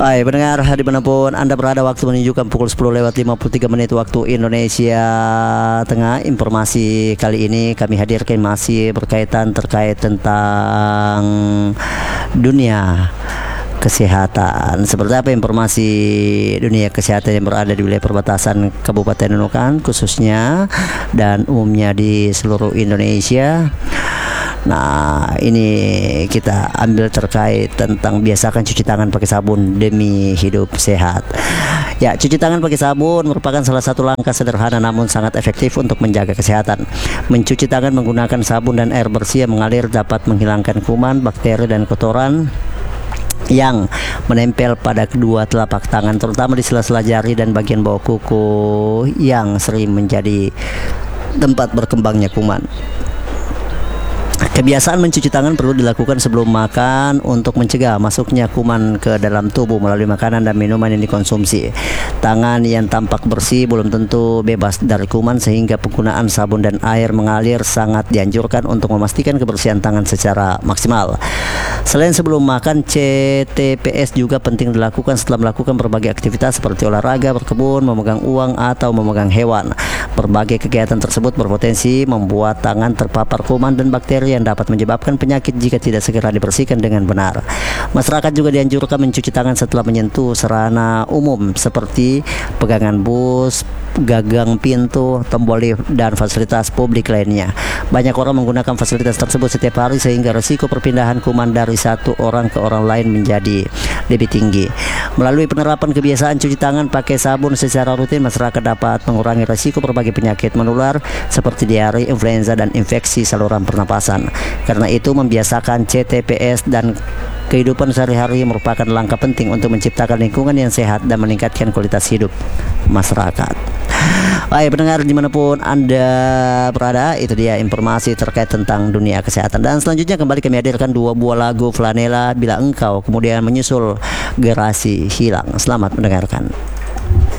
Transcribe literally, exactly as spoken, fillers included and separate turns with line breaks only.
Hai pendengar, dimanapun Anda berada, waktu menunjukkan pukul sepuluh lewat lima puluh tiga menit waktu Indonesia Tengah. Informasi kali ini kami hadirkan masih berkaitan terkait tentang dunia kesehatan. Seperti apa informasi dunia kesehatan yang berada di wilayah perbatasan Kabupaten Nunukan khususnya dan umumnya di seluruh Indonesia. Nah, ini kita ambil terkait tentang biasakan cuci tangan pakai sabun demi hidup sehat. Ya, cuci tangan pakai sabun merupakan salah satu langkah sederhana namun sangat efektif untuk menjaga kesehatan. Mencuci tangan menggunakan sabun dan air bersih yang mengalir dapat menghilangkan kuman, bakteri dan kotoran yang menempel pada kedua telapak tangan, terutama di sela-sela jari dan bagian bawah kuku yang sering menjadi tempat berkembangnya kuman. Kebiasaan mencuci tangan perlu dilakukan sebelum makan untuk mencegah masuknya kuman ke dalam tubuh melalui makanan dan minuman yang dikonsumsi. Tangan yang tampak bersih belum tentu bebas dari kuman, sehingga penggunaan sabun dan air mengalir sangat dianjurkan untuk memastikan kebersihan tangan secara maksimal. Selain sebelum makan, C T P S juga penting dilakukan setelah melakukan berbagai aktivitas seperti olahraga, berkebun, memegang uang, atau memegang hewan. Berbagai kegiatan tersebut berpotensi membuat tangan terpapar kuman dan bakteri yang dapat menyebabkan penyakit jika tidak segera dibersihkan dengan benar. Masyarakat juga dianjurkan mencuci tangan setelah menyentuh sarana umum seperti pegangan bus, gagang pintu, tombol lift, dan fasilitas publik lainnya. Banyak orang menggunakan fasilitas tersebut setiap hari sehingga risiko perpindahan kuman dari satu orang ke orang lain menjadi lebih tinggi. Melalui penerapan kebiasaan cuci tangan pakai sabun secara rutin, masyarakat dapat mengurangi risiko berbagai penyakit menular seperti diare, influenza, dan infeksi saluran pernapasan. Karena itu, membiasakan C T P S dan kehidupan sehari-hari merupakan langkah penting untuk menciptakan lingkungan yang sehat dan meningkatkan kualitas hidup masyarakat. Baik pendengar, dimanapun Anda berada, itu dia informasi terkait tentang dunia kesehatan. Dan selanjutnya kembali kami hadirkan dua buah lagu Flanela, Bila Engkau, kemudian menyusul Gerasi Hilang. Selamat mendengarkan.